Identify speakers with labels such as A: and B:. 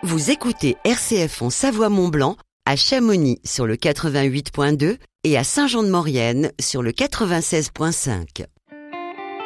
A: Vous écoutez RCF en Savoie-Mont-Blanc, à Chamonix sur le 88.2 et à Saint-Jean-de-Maurienne sur le 96.5.